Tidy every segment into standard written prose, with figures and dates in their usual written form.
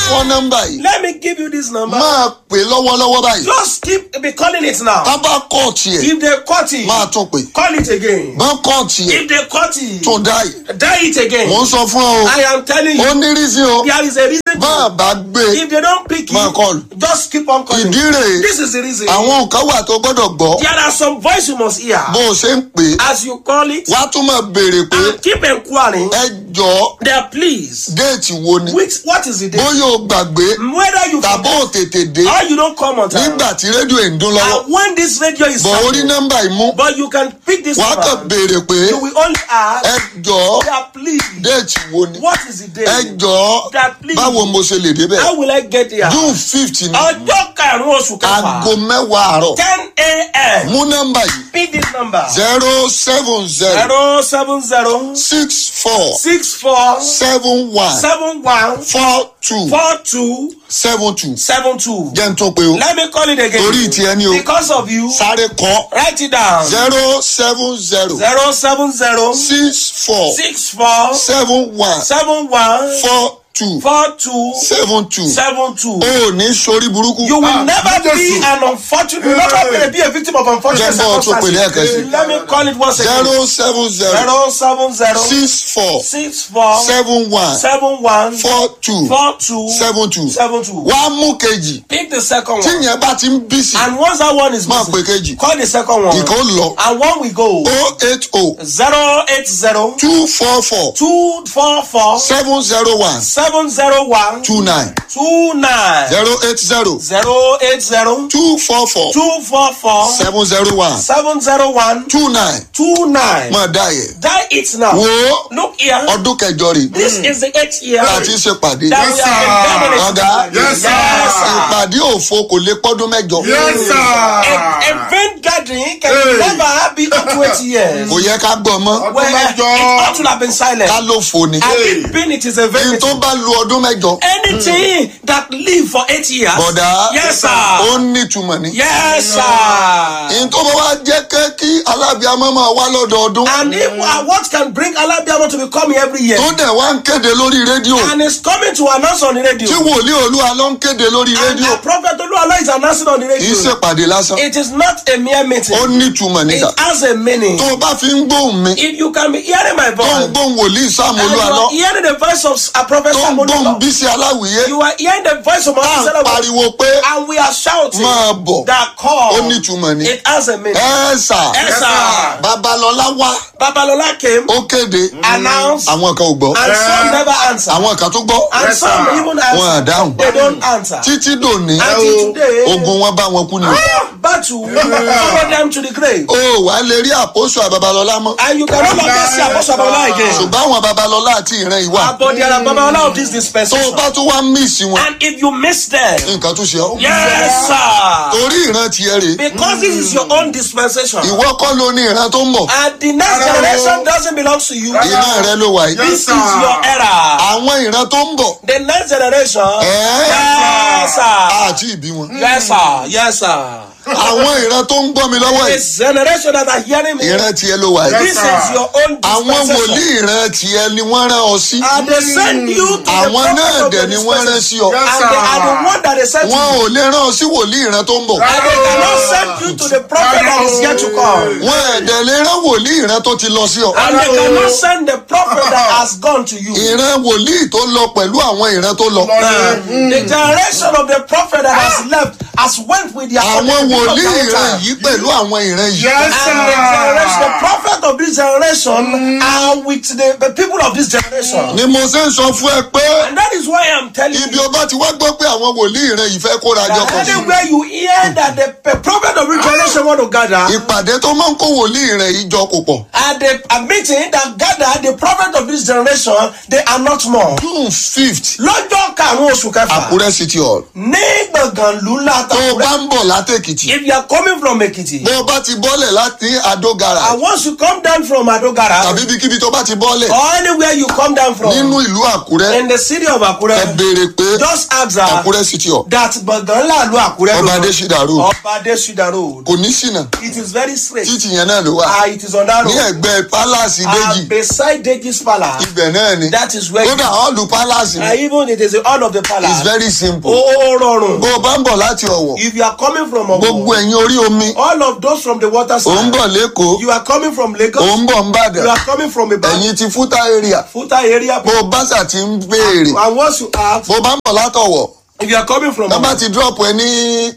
fún nọ́mbà yìí. Let me give you this number. Máa pè lọ́wọ́lọ́wọ́ báyìí. Just be calling it now. Tábà kọ́ọ̀tì ẹ̀. If they cut it, Máa tún pè. call it again. Bọ́n kọ́ọ̀tì ẹ̀. If they cut it, Tún dá yìí. die it again. Mò ń sọ fún ọ o. I am telling Ó you, ní rísí o. there is a reason. Bá a bá gbé. If they don't pick Máa call. it, just keep on calling. Ìdí rèé. This is the reason. Àwọn nǹkan wà tó gbọ́dọ̀ gbọ́. There are some voice you must hear. Bó o ṣe ń pè é. As you call it, Wá tún máa béèrè pé and keep inquiring. ẹ jọ̀ọ́ There, please. déètì wo ni. What is the date? Bóyá o gbàgbé Whether you tàbí o tètè dé or you don't come on time. nígbà tí rédíò ẹ̀ ń dún lọ́wọ́. And when this radio is Bọ̀ orí starting, nọ́mbà yìí mú. but you can pick this Wàá kàn number. béèrè pé You will only ask, ẹ jọ̀ọ́ there, please. déètì wo ni. What is the date? Ẹ jọ̀ọ́ That please. báwo mo ṣe lè débẹ̀. How will I get there? June 5th ni Ọjọ́ karùn-ún oṣù kẹfà. aago 10 àárọ̀. 10 a.m. Mú nọ́mbà yìí Pick this number. 070 070 64 64 71 71 42 42 72. 72. Jẹ́ n tún pé o. Let me call it again. Torí ti ẹni o. Because of you, Sáré kọ́ write it down. 070 070 64 64 71 71 42 42 72. 72. O ò ní sórí burúkú. You will never be an unfortunate. You will never be a victim of unfortunate Jẹ́ bọ́ tó pè lẹ́ẹ̀kan sí. circumstances. Let me call it once again. 070 070 64 64 71 71 42 42 72. 72. Wá mú kejì. Pick the second Tí one. yẹn bá ti ń bí sí, And once that one is máa pè busy, kejì. call the second one. Ìkan ó lọ. And one we go. 080 080 244 244 701 701 29. 29 080 080 244 244 701 701 29. 29. Máa dá yẹ. Die it now. Wo Look here. ọdún kẹjọ rè. This is the 8th year Láti ṣe pàdé. that we have been gathering. Ọ̀gá. Yes, sir. Ìpàdé òfo kò lè pọ́dún mẹ́jọ. Yes, sir. Event gathering can never be up to 8 years. Kò yẹ ká gbọ́ mọ́. Where it ought to have been silent. Ká ló fo ni. And it been it is a Ní very tó bá lu ọdún mẹ́jọ. anything that live for 8 years. Bọ̀dá. Yes, sir. Ó ní ìtumọ̀ ni. Yes, sir. Ní tó bá wá jẹ́ kí alábìámọ́ máa wá lọ́dọọdún. And if, what can bring Alabiama to be coming every year? Tó dẹ̀ wá ń kéde lórí rédíò. And it's coming to announce on the radio. Tí wòlíì Olúwa ló ń kéde lórí And rédíò. the prophet Oluwalo is announcing on the Kì í radio. ṣèpàdé lásán. It is not a mere meeting. Ó ní ìtumọ̀ níta. It has a meaning. Tó o bá fi ń gbóhùn mi. If you can be hearing my Tó ń voice, gbóhùn wòlíì Sáàmù and you Olúwa lọ. are hearing the voice of a prophet Tó ń Samuel, gbóhùn Bísí Aláwìyé. you are hearing the voice of Tá à ń Moses, pariwo pé and we are shouting máa bọ̀. that call. Ó ní ìtumọ̀ ni. It has a meaning. Ẹ sà. Yes, sir. Babalọlá wá. Babalola came, Ó kéde. announced, Àwọn kan ò gbọ́. and some never answer. Àwọn kan tó gbọ́. And Yes, some sir. even Wọn à answer. dáhùn. They don't answer. Títí dòní. Until today, Ogun wọn bá wọn kú ni. battle follow them to the grave. O wà á lè rí àpòsù Babalọlá mọ́. And you can no longer see Apostle Babalola again. Ṣùgbọ́n àwọn Babalọlá àti ìran ìwà. But there are Babalola of this Tó o dispensation. bá tún wá míìsì wọn. And if you miss them, Nǹkan tún ṣe ọ́. yes, sir. Torí ìran tiẹ̀ rè. Because this is your own dispensation. Ìwọ kọ́ ló ní ìran tó ń bọ̀. And the next generation doesn't belong to you. Ìran rẹ ló wà yìí. This is your era. Àwọn ìran tó ń bọ̀. The next generation. Yes, sir. Àti ìbí wọn. Yes, sir. Yes, sir. Àwọn ìran tó ń gbọ́ mi lọ́wọ́ yìí. This generation that are hearing me. Ìran tiẹ̀ ló wà yìí. This is your own Àwọn dispensation. wòlíì ìran tiẹ̀ ni wọ́n rán ọ sí. And they send you to the Àwọn náà prophet of dẹ̀ the ni wọ́n rán sí ọ. dispensation. And they are the one that they sent to Wọn you. ò lè rán ọ sí wòlíì ìran tó ń bọ̀. And they cannot send you to the prophet that is yet to come. Wọn ẹ̀dẹ̀ lè rán wòlíì ìran tó ti lọ sí ọ. And they cannot send the prophet that has gone to you. Ìran wòlíì tó lọ pẹ̀lú àwọn ìran tó lọ. The generation of the prophet that has left has went with their Àwọn the people of wòlíì their ìran time. yìí pẹ̀lú àwọn ìran yìí. Yes, And the prophet of this generation are with the people of this generation. Ni mo ṣe ń sọ fún ẹ pé And that is why I'm telling ibi you o bá ti wá gbọ́ pé àwọn wòlíì ìran yìí fẹ́ kóra jọ that pọ̀ sí. anywhere you hear that the prophet of this generation want to gather, Ìpàdé tó máa ń kó wòlíì ìran yìí jọ kò pọ̀. at a meeting that gather the prophet of this generation, they are not more. June 5th Lọ́jọ́ karùn-ún oṣù kẹfà Àkúrẹ́ City Hall. ní gbọ̀ngàn gbọ̀ngàn ìlú ńlá tó o Àkúrẹ́. bá ń bọ̀ látèkìtì If you are coming from Ekiti, bó o bá ti bọ́lẹ̀ láti Adógara and once you come down from Adogara, tàbí ibikíbi tó bá ti bọ́lẹ̀ or anywhere you come down from, nínú ìlú Àkúrẹ́ in the city of ẹ Akure, béèrè pé just ask her Àkúrẹ́ City Hall that gbọ̀ngàn ńlá ìlú Akure Ọba road, Adésídà road Ọba Adésídà road. kò ní ṣìnà It is very straight. títì yẹn náà ló wà It is on that ní road. ẹ̀gbẹ́ pálásì Déjì And beside Deji's palace, ibẹ̀ náà ni that is where. kódà họ́ọ̀lù pálásì ni Even it is the all of the it's palace. very simple Ó rọrùn. bó o bá ń bọ̀ láti Ọ̀wọ̀ If you are coming from gbogbo Owo, ẹ̀yin orí omi all of those from the water ò ń side, bọ̀ lẹ́kọ̀ọ́ you are coming from ò Lagos, ń bọ̀ ń you bàdàn are coming from Ibadan, ẹ̀yin ti Fúta area Futa area, bó o bá ṣà ti ń béèrè and once you ask, bó o bá ń bọ̀ látọ̀wọ̀ if you are coming from tá bá Owo, ti drop ẹ ní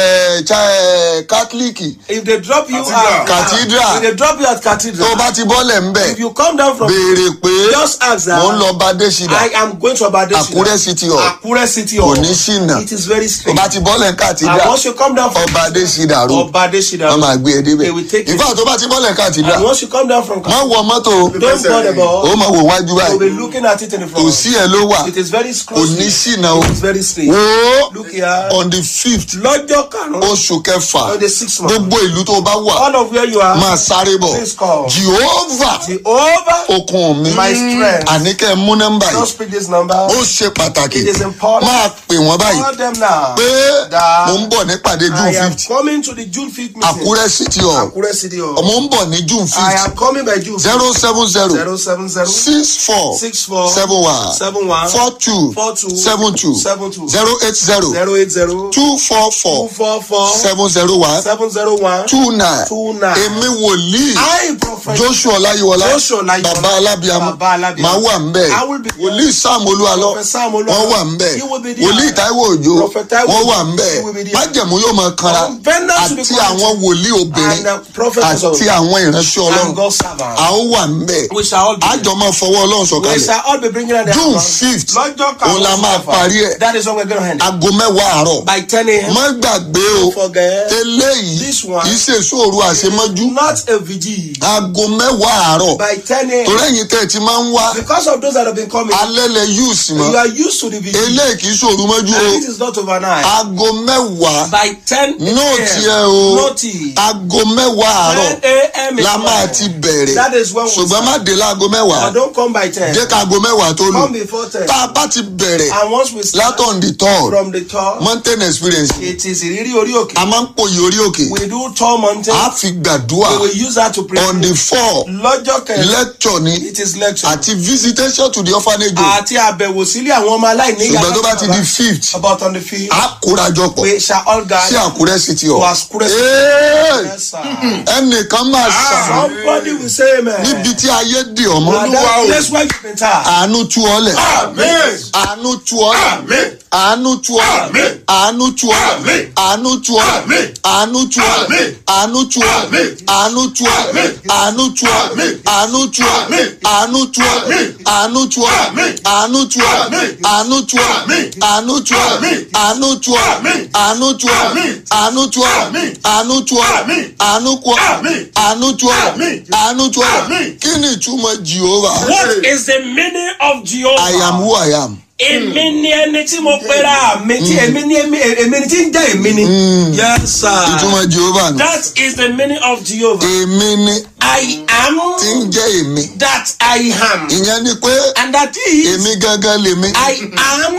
kátólíìkì if they drop you Cathedral. if they drop you at tó o cathedral, bá ti bọ́lẹ̀ ń bẹ̀ if you come down from, béèrè pé just ask mò ń her, lọ bá Adésídà I am going to Abadeshida. Àkúrẹ́ City Hall Akure City kò Hall. ní ṣìnà It is very tó straight. bá ti bọ́lẹ̀ ń And Cathedral once you come down from Ọba Adésídà road Ọba Adésídà wọ́n máa gbé ẹ débẹ̀ they will take you. ìfà tó bá ti bọ́lẹ̀ ń Cathedral And once you come down from má wọ mọ́tò don't bother about. ó máa wò wájú You'll báyìí be looking at it in the kò front. sí ẹ ló wà It is very kò ní close. ṣìnà o It is very straight. wo Look here. on the 5th Lọ́jọ́ karùn-ún oṣù kẹfà on the 6th month. gbogbo ìlú tó bá wà All of where you are. máa sáré bọ̀ Please call. Jehovah Jehovah, okun mi my strength. àníkẹ́ mú nọ́mbà yìí Just speak this number. ó ṣe pàtàkì It is important. máa pè wọ́n báyìí Call them now. pé That mò ń bọ̀ nípàdé June I am 5th coming to the June 5th meeting. Àkúrẹ́ City Hall Akure City Hall. mò ń bọ̀ ní June I 5th am coming by June 070 070 64 64 71 71 42 42 72 72 080 080 244 244 701 701 29 29. èmi wòlíì I prophet Joshua Ọláyíwọlá Joshua Ọláyíwọlá, bàbá alábíàmọ́ Baba Alabiamo. máa wà ń bẹ̀ I will be there. wòlíì Sam Olúalọ Prophet Sam Olúalọ. wọ́n wà ń bẹ̀ He will be there. wòlíì Táíwò Òjó Prophet Táíwò wọ́n Òjó. wà ń bẹ̀ He will be there. májẹ̀mú yóò máa kanra Vendors to the àti community. àwọn wòlíì obìnrin And the prophets àti also. àwọn ìránṣẹ́ And Ọlọ́run God's servants. a ó wà ń bẹ̀ We shall all be there. àjọ máa fọwọ́ Ọlọ́run We sọ̀kalẹ̀ shall all be bringing out the June account. 5th Lọ́jọ́ òun la máa parí ẹ̀ That is when we're going to end it. aago mẹ́wàá àárọ̀ By 10 a.m. má gbàgbé o Don't forget. eléyìí This one. kì í ṣe sóòru àṣemájú Not a vigil. aago mẹ́wàá àárọ̀ By 10 a.m. torí ẹ̀yin tẹ́ ẹ ti máa ń wá Because of those that have been coming, alẹ́ lẹ yúùsì mọ́ you are used to the vigil. eléyìí kì í sóòru mọ́jú o And this is not overnight. aago mẹ́wàá By 10 nóòtì ẹ a.m. o Notice. aago mẹ́wàá àárọ̀ 10 a.m. is la máa fine. ti bẹ̀rẹ̀ That is when we ṣùgbọ́n má start. dé láago mẹ́wàá But don't come by 10. jẹ́ ká aago mẹ́wàá tó lù Come before 10. tá a bá ti bẹ̀rẹ̀ And once we start látọ̀n the third from the top, mountain experience it is ìrírí orí òkè. a máa ń pòyì orí òkè We do tall mountains. a fi gbàdúrà We will use that to pray. on the 4 Lọ́jọ́ kẹrin, lecture ni it is lecture. àti visitation to the orphanage home Àti àbẹ̀wò sílé àwọn ọmọ aláìní ìyá. ṣùgbọ́n tó bá ti di 5th About on the field, a kórajọ pọ̀ we shall all sí gather Àkúrẹ́ City to Hall Àkúrẹ́ City. Ee! Yes, sir. ẹnìkan máa sàn Somebody will say amen. níbi tí ayé dì ọmọ And that place where you've been tired. àánú tú ọ lẹ̀ Amen. àánú tú ọ lẹ̀ Amen. àánú tú ọ lẹ̀ Amen. àánú tú ọ lẹ̀ Amen. àánú tú ọ lẹ̀ Amen. àánú tú ọ lẹ̀ Amen. àánú tú ọ lẹ̀ Amen. àánú tú ọ lẹ̀ Amen. àánú tú ọ lẹ̀ Amen. àánú tú ọ lẹ̀ Amen. àánú tú ọ lẹ̀ Amen. àánú tú ọ lẹ̀ Amen. àánú tú ọ lẹ̀ Amen. àánú tú ọ lẹ̀ Amen. àánú tú ọ lẹ̀ Amen. àánú tú ọ lẹ̀ Amen. àánú tú ọ lẹ̀ Amen. àánú tú ọ lẹ̀ Amen. àánú tú ọ lẹ̀ Amen. àánú kú ọ lẹ̀ Amen. àánú tú ọ lẹ̀ Amen. àánú tú ọ lẹ̀ Amen. kí ni ìtumọ̀ Jehovah? What is the meaning of Jehovah? I am who I am. Èmi ni ẹni tí mo pera mi tí èmi ni èmi ni tí ń jẹ́ èmi ni. Yes sir. ìtumọ̀ Jehovah nù. That is the meaning of Jehovah. èmi ni I am tí ń jẹ́ èmi. that I am. ìyẹn ni pé And that is èmi gángan lèmi. I am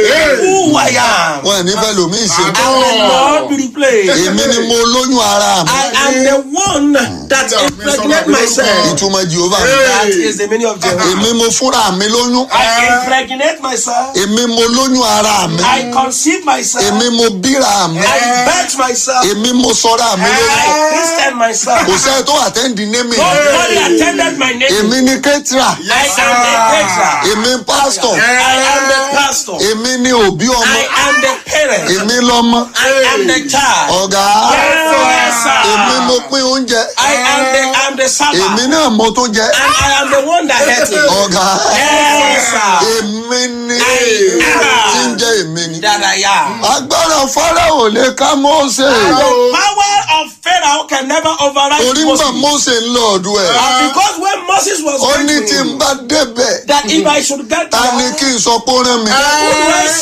who I am. wọn ní fẹ́ lòmí ìṣe. I will not be replaced. èmi ni mo lóyún ara mi. I am the one that impregnate myself. ìtumọ̀ Jehovah nù. That is the meaning of Jehovah. èmi mo fúnra mi lóyún. I impregnate myself. èmi mo lóyún ara mi. I conceive myself. èmi mo bíra mi. I birth myself. èmi mo sọra mi lórúkọ. I christen myself. kò sẹ́ni tó àtẹ́ǹdì ní mi. Nobody attended my name. èmi ni kẹ́tìrà. I am the teacher. èmi pásítọ̀. I am the pastor. èmi ni òbí ọmọ. I am the parent. èmi lọ́mọ. I am the child. ọ̀gá. Yes, sir. èmi mo pín oúnjẹ. I am the server. èmi náà mo tún jẹ. And I am the one that ate it. ọ̀gá. Yes, sir. èmi ni I am. tí ń jẹ́ èmi ni. That I am. agbára Fáráò lè ká Mósè. The power of Pharaoh can never override torí ń bá Moses. Mósè ń lọ ọ̀dọ̀ ẹ̀. And because when Moses was ó ní going tí to ń him, bá débẹ̀. that if I should get ta ni there, kí n sọ pé ó rán mi. who do I say that he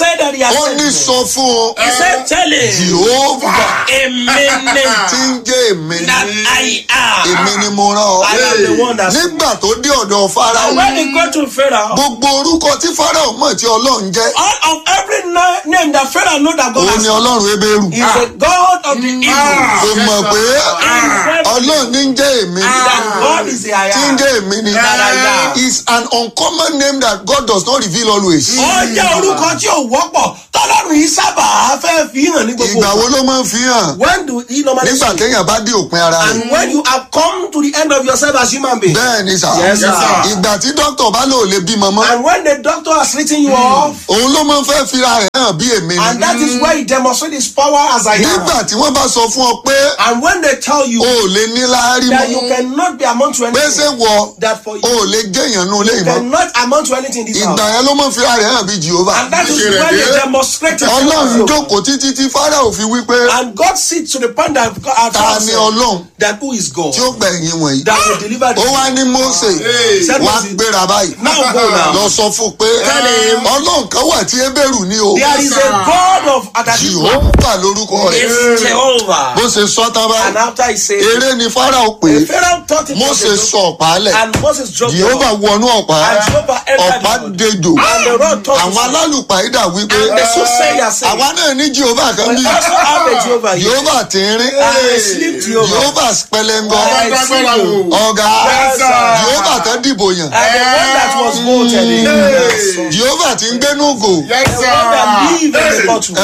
has ó said ní to sọ fún He said, tell him, Jehovah amen, tí ń jẹ́ èmi that I am. èmi ni mo rán ọ. I am the one that nígbà tó dé ọ̀dọ̀ Fáráò, when he got to Pharaoh, gbogbo orúkọ tí Fáráò mọ̀ tí Ọlọ́run jẹ́ all of every name that Pharaoh know that God òun has ni Ọlọ́run Hébérù. is the God of the Hebrews. kò mọ̀ pé Ọlọ́run ní ń jẹ́ èmi That God is the I tí ń am. jẹ́ èmi ni. That I am. is an uncommon name that God does not reveal always. Ó jẹ́ orúkọ tí ò wọ́pọ̀ tọ́lọ́run yìí sábà fẹ́ fi hàn ní gbogbo. ìgbà wo ló máa ń fi hàn? When do he normally nígbà say? téèyàn bá dé òpin ara rẹ̀. And when you have come to the end of yourself as human being. bẹ́ẹ̀ ni sà. Yes, sir. ìgbà tí dókítà bá lò lè bímọ mọ́. And when the doctor has written you off. òun ló máa ń fẹ́ fira rẹ̀ hàn bí èmi And ni. that is where he demonstrates his power as I am. nígbà tí wọ́n bá sọ fún ọ pé And when they tell you o ò lè ní láárí that you mọ́. cannot be amount to pé ṣé anything, wọ that for o you ò lè jẹ́yàn nú ilé you ìmọ̀. cannot amount to anything in this house. ìgbà yẹn ló máa ń fira rẹ̀ hàn bí Jehovah. And that is when they demonstrate his Ọlọ́run power. jókòó títí tí Fáráò fi wí pé And God sits to the point that God ta ni Ọlọ́run that who is God tí ó gbẹ̀yìn wọ̀nyí. that will deliver ó wá ní Mósè Said wá Moses, gbéra báyìí now go now. lọ sọ fún pé Tell him. Ọlọ́run kan wà tí Hébérù ní o. There is a God of Adadisma. Jèhófà lórúkọ rẹ̀. It's Jehovah. bó ṣe sọ tán And báyìí after he said, eré ni Fáráò pé Pharaoh thought it was Mósè a sọ joke. ọ̀pá lẹ̀ And Moses dropped Jèhófà the rod. wọnú ọ̀pá And Jehovah entered ọ̀pá the rod. dejò And the rod touched àwọn his alálùpàídà wípé And the soothsayer said, àwa náà ní Jèhófà kan we bí also have a Jehovah here. Jèhófà tínrín And a slim Jehovah. Jèhófà pẹlẹngọ And a slim. ọ̀gá Yes, sir. Jèhófà tán dìbò yàn And the one that was voted in. Jèhófà tí ń gbénú gò The one that lived in the bottle.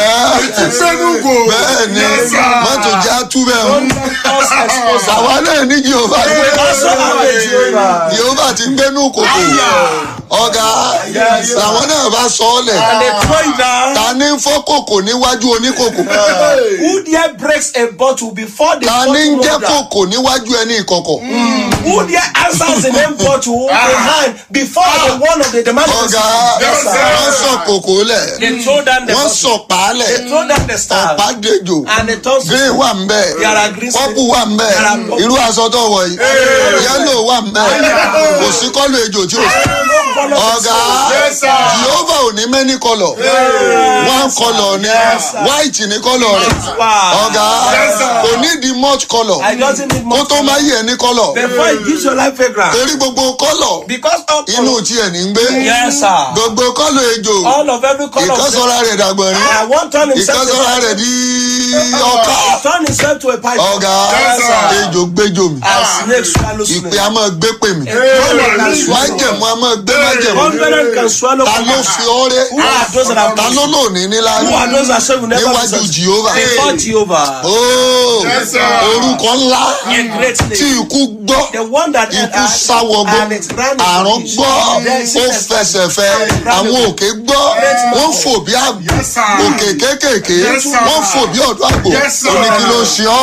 bẹ́ẹ̀ ni mọ́tò já tú bẹ́ẹ̀ Don't let us expose them. àwa náà ní Jèhófà We also have a Jehovah. Jèhófà tí ń gbénú kòkò ọ̀gá làwọn náà bá sọ ọ́ lẹ̀ And they throw it down. ta ní ń fọ́ kòkò níwájú oníkòkò Who there breaks a bottle before the ta ní ń bottle jẹ́ holder? kòkò níwájú ẹni ìkọ̀kọ̀ Who there answers the name bottle behind before the one of the demand? ọ̀gá wọ́n sọ kòkò lẹ̀ They throw down the wọ́n bottle. sọ pàálẹ̀ They throw down the staff. ọ̀pá dejò And they toss green wà ń bẹ̀ There are green pọ́pù wà ń bẹ̀ There are purple. irú aṣọ tó wọ̀ yìí yẹ́lò wà ń bẹ̀ kò sí kọ́lù ejò tí ò sí ọ̀gá Jèhófà ò ní many colour one colour ni white ní colour rẹ̀ ọ̀gá kò ní di much colour I doesn't need kó more. tó máa yẹ ní colour Before it gives your life fragrance. torí gbogbo colour Because of inú tiẹ̀ ní ń gbé Yes, sir. gbogbo colour ejò All of every color. ìkọ́sọ́ra rẹ̀ dàgbọ̀n rí I want turn himself ìkọ́sọ́ra rẹ̀ di ọkà turn himself to a python. ọ̀gá ejò gbẹjọ mi And snake swallow ìpè snake. a máa gbé pè mí Covenant can swallow. májẹ̀mú a máa gbé májẹ̀mú Covenant can swallow. ta ló fi ọ́rẹ́ Who are those that are ta ló lò ní nílá Who are those that say we never níwájú resist? Jèhófà Before Jehovah. ooo orúkọ ńlá A great tí name. ikú gbọ́ The one that ikú sáwọgbọ́ and it ran àrùn into gbọ́ this. ó fẹsẹ̀ fẹ́ àwọn òkè gbọ́ wọ́n fò bí àgbò òkè kéékèèké wọ́n fò bí ọ̀dọ́ àgbò oníkì ló ṣe ọ́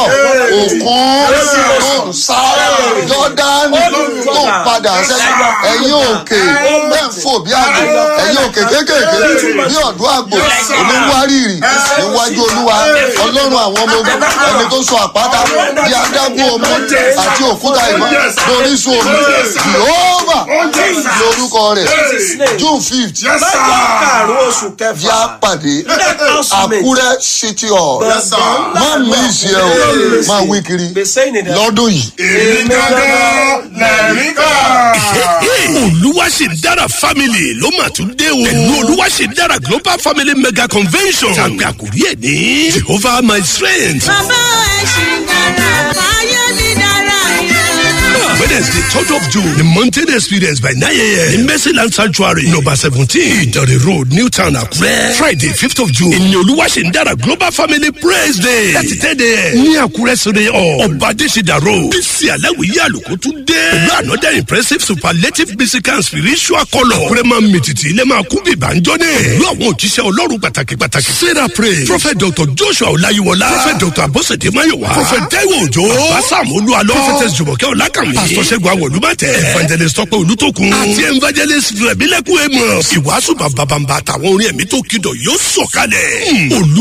òkun tó ń sá Jọ́dánì tó ń padà sẹ́yìn ẹ̀yìn òkè bẹ́ẹ̀ ń fò bí àgbò ẹ̀yìn òkè kéékèèké bí ọ̀dọ́ àgbò oníwárìrì níwájú Olúwa Ọlọ́run àwọn ọmọ ogun ẹni tó sọ àpáta bí adágún omi àti òkúta ìmọ̀ lóríṣun omi Jèhófà lórúkọ rẹ̀ June 5th Lọ́jọ́ karùn-ún oṣù jẹ́ kẹfà. àpàdé Àkúrẹ́ City Hall má mísì ẹ o máa wí kiri Be saying it. lọ́dún yìí. Olúwaṣèdára family ló mà tún dé o. Pẹ̀lú Olúwaṣèdára global family mega convention. Tàbí àkórí ẹ̀ ní Jehovah my strength. Bàbá ẹ̀ ṣì dára, ayé mi dára yẹn. Wednesday 3rd of June, the mountain experience by 9 a.m. in Mercyland Sanctuary, number 17, Ìdànrè Road, Newtown, Àkúrẹ́. Friday 5th of June, ìní Olúwaṣèdára global family praise day. Láti 10 a.m. ní Àkúrẹ́ Sunday hall, Ọba Adéṣidà Road. Bísí Aláwìyé Àlùkò tún dé. Pẹ̀lú another impressive superlative musical and spiritual colour. Àkúrẹ́ máa mìtìtì ilé máa kún bíbá ń jọ́ náà. Pẹ̀lú àwọn òjíṣẹ́ Ọlọ́run pàtàkì. Sarah Pray, Prophet Dr. Joshua Ọláyíwọlá, Prophet Dr. Abosede Mayowa, Prophet Taiwo Òjó, Bàbá Sam Olúalọ́, Prophetess Jùmọ̀kẹ́ Ọlákànmí, Pastor Ṣẹ́gun Awolúmọ̀tẹ́, Evangelist Tọ́pẹ́ Olútókun, àti Evangelist Rẹ̀mílẹ́kùn Amos. Ìwàásù bàbàbàbà àtàwọn orin ẹ̀mí tó kìdọ̀ yóò sọ̀kalẹ̀.